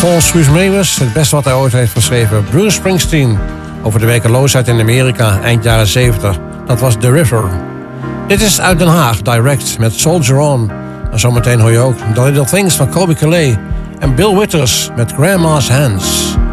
Paul Schuus-Meeuwis, het beste wat hij ooit heeft geschreven. Bruce Springsteen, over de werkeloosheid in Amerika, eind jaren 70. Dat was The River. Dit is uit Den Haag, Direct, met Soldier On. En zometeen hoor je ook The Little Things van Colbie Caillat. En Bill Withers met Grandma's Hands.